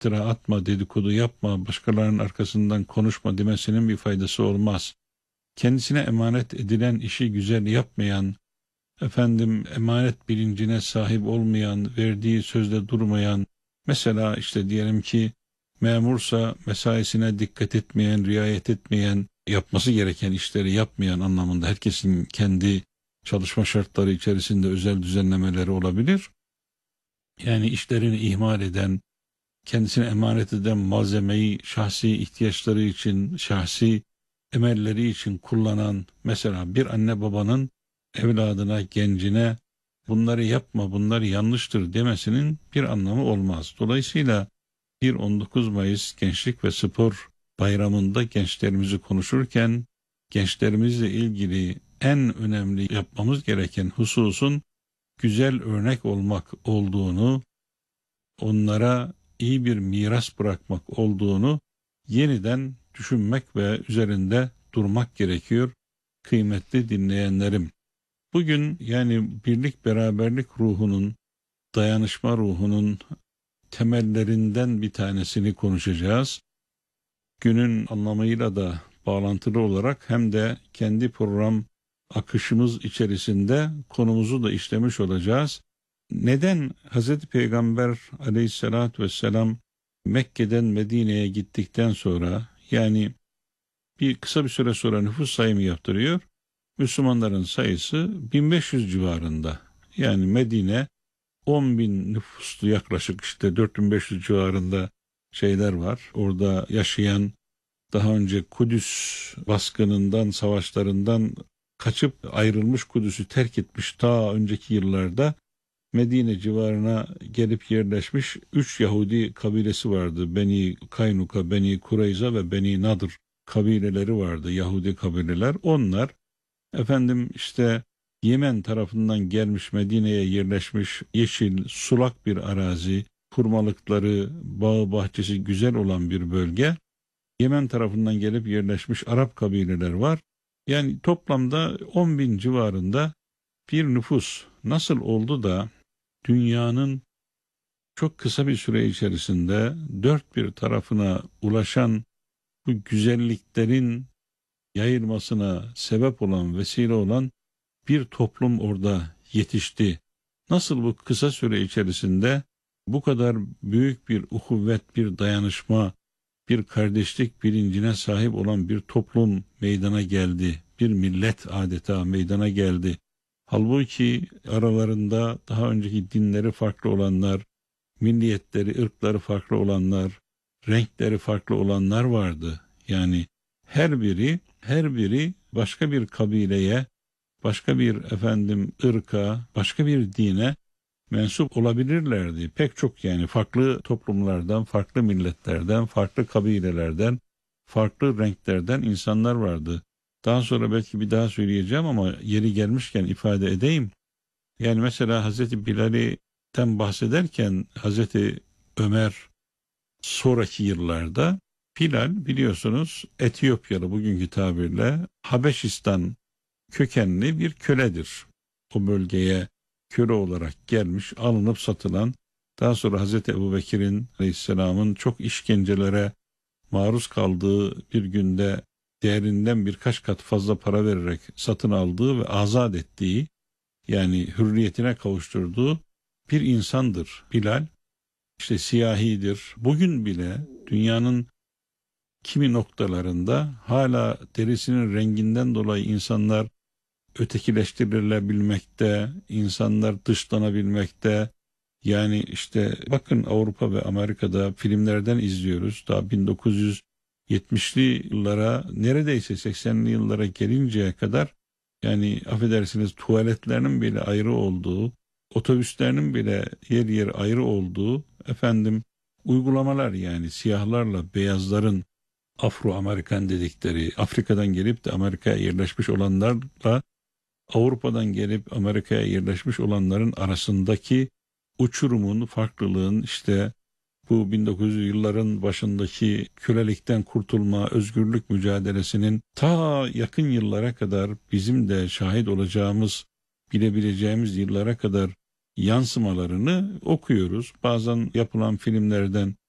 iftira atma, dedikodu yapma, başkalarının arkasından konuşma demesinin bir faydası olmaz. Kendisine emanet edilen işi güzel yapmayan, emanet bilincine sahip olmayan, verdiği sözde durmayan, mesela işte diyelim ki memursa mesaisine dikkat etmeyen, riayet etmeyen, yapması gereken işleri yapmayan anlamında, herkesin kendi çalışma şartları içerisinde özel düzenlemeleri olabilir. Yani işlerini ihmal eden, kendisine emanet eden malzemeyi şahsi ihtiyaçları için, şahsi emelleri için kullanan, mesela bir anne babanın evladına, gencine bunları yapma, bunlar yanlıştır demesinin bir anlamı olmaz. Dolayısıyla 19 Mayıs Gençlik ve Spor Bayramı'nda gençlerimizi konuşurken, gençlerimizle ilgili en önemli yapmamız gereken hususun güzel örnek olmak olduğunu, onlara iyi bir miras bırakmak olduğunu yeniden düşünmek ve üzerinde durmak gerekiyor kıymetli dinleyenlerim. Bugün yani birlik beraberlik ruhunun, dayanışma ruhunun temellerinden bir tanesini konuşacağız. Günün anlamıyla da bağlantılı olarak hem de kendi program akışımız içerisinde konumuzu da işlemiş olacağız. Neden Hz. Peygamber aleyhissalatü vesselam Mekke'den Medine'ye gittikten sonra, yani kısa bir süre sonra nüfus sayımı yaptırıyor. Müslümanların sayısı 1500 civarında. Yani Medine 10 bin nüfuslu, yaklaşık işte 4500 civarında şeyler var. Orada yaşayan, daha önce Kudüs baskınından, savaşlarından kaçıp ayrılmış, Kudüs'ü terk etmiş, ta önceki yıllarda Medine civarına gelip yerleşmiş 3 Yahudi kabilesi vardı. Beni Kaynuka, Beni Kureyza ve Beni Nadır kabileleri vardı, Yahudi kabileler. Onlar işte Yemen tarafından gelmiş, Medine'ye yerleşmiş, yeşil, sulak bir arazi, hurmalıkları, bağı bahçesi güzel olan bir bölge. Yemen tarafından gelip yerleşmiş Arap kabileler var. Yani toplamda 10 bin civarında bir nüfus. Nasıl oldu da dünyanın çok kısa bir süre içerisinde dört bir tarafına ulaşan bu güzelliklerin yayılmasına sebep olan, vesile olan bir toplum orada yetişti? Nasıl bu kısa süre içerisinde bu kadar büyük bir uhuvvet, bir dayanışma, bir kardeşlik bilincine sahip olan bir toplum meydana geldi? Bir millet adeta meydana geldi. Halbuki aralarında daha önceki dinleri farklı olanlar, milliyetleri, ırkları farklı olanlar, renkleri farklı olanlar vardı. Yani her biri başka bir kabileye, başka bir ırka, başka bir dine mensup olabilirlerdi. Pek çok, yani farklı toplumlardan, farklı milletlerden, farklı kabilelerden, farklı renklerden insanlar vardı. Daha sonra belki bir daha söyleyeceğim ama yeri gelmişken ifade edeyim. Yani mesela Hazreti Bilal'den bahsederken Hazreti Ömer sonraki yıllarda, Bilal biliyorsunuz Etiyopyalı, bugünkü tabirle Habeşistan kökenli bir köledir. O bölgeye köle olarak gelmiş, alınıp satılan, daha sonra Hazreti Ebubekir'in aleyhisselamın çok işkencelere maruz kaldığı bir günde değerinden birkaç kat fazla para vererek satın aldığı ve azat ettiği, yani hürriyetine kavuşturduğu bir insandır Bilal. İşte siyahidir. Bugün bile dünyanın kimi noktalarında hala derisinin renginden dolayı insanlar ötekileştirilebilmekte, insanlar dışlanabilmekte. Yani işte bakın, Avrupa ve Amerika'da filmlerden izliyoruz. Daha 1970'li yıllara, neredeyse 80'li yıllara gelinceye kadar, yani affedersiniz, tuvaletlerinin bile ayrı olduğu, otobüslerinin bile yer yer ayrı olduğu uygulamalar, yani siyahlarla beyazların, Afro-Amerikan dedikleri, Afrika'dan gelip de Amerika'ya yerleşmiş olanlarla Avrupa'dan gelip Amerika'ya yerleşmiş olanların arasındaki uçurumun, farklılığın, işte bu 1900 yılların başındaki kölelikten kurtulma, özgürlük mücadelesinin ta yakın yıllara kadar bizim de şahit olacağımız, bilebileceğimiz yıllara kadar yansımalarını okuyoruz. Bazen yapılan filmlerden